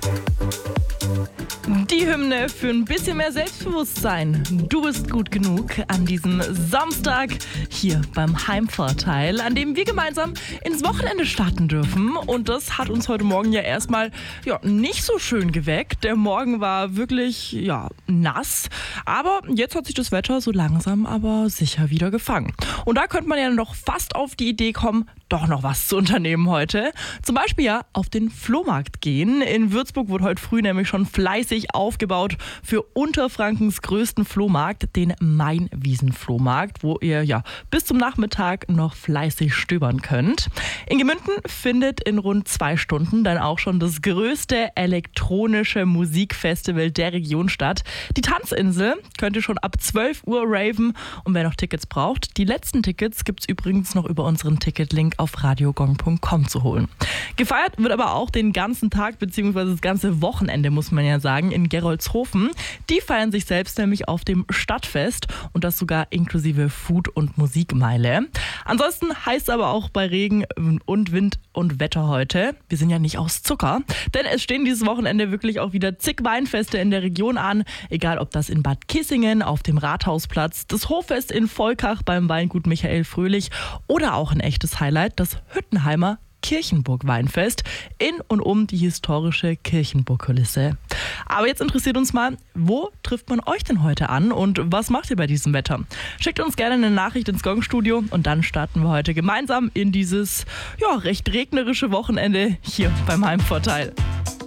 Die Hymne für ein bisschen mehr Selbstbewusstsein. Du bist gut genug an diesem Samstag hier beim Heimvorteil, an dem wir gemeinsam ins Wochenende starten dürfen. Und das hat uns heute Morgen ja erstmal nicht so schön geweckt. Der Morgen war wirklich nass. Aber jetzt hat sich das Wetter so langsam aber sicher wieder gefangen. Und da könnte man ja noch fast auf die Idee kommen, doch noch was zu unternehmen heute. Zum Beispiel auf den Flohmarkt gehen. In Würzburg wurde heute früh nämlich schon fleißig aufgebaut für Unterfrankens größten Flohmarkt, den Mainwiesen-Flohmarkt, wo ihr bis zum Nachmittag noch fleißig stöbern könnt. In Gemünden findet in rund 2 Stunden dann auch schon das größte elektronische Musikfestival der Region statt. Die Tanzinsel könnt ihr schon ab 12 Uhr raven, und wer noch Tickets braucht, die letzten Tickets gibt's übrigens noch über unseren Ticketlink auf radiogong.com zu holen. Gefeiert wird aber auch den ganzen Tag bzw. das ganze Wochenende, muss man ja sagen, in Gerolzhofen. Die feiern sich selbst nämlich auf dem Stadtfest, und das sogar inklusive Food- und Musikmeile. Ansonsten heißt es aber auch bei Regen und Wind und Wetter heute, wir sind ja nicht aus Zucker, denn es stehen dieses Wochenende wirklich auch wieder zig Weinfeste in der Region an, egal ob das in Bad Kissingen auf dem Rathausplatz, das Hoffest in Volkach beim Weingut Michael Fröhlich oder auch ein echtes Highlight, das Hüttenheimer Kirchenburg-Weinfest in und um die historische Kirchenburg-Kulisse. Aber jetzt interessiert uns mal, wo trifft man euch denn heute an und was macht ihr bei diesem Wetter? Schickt uns gerne eine Nachricht ins Gong-Studio und dann starten wir heute gemeinsam in dieses recht regnerische Wochenende hier beim Heimvorteil.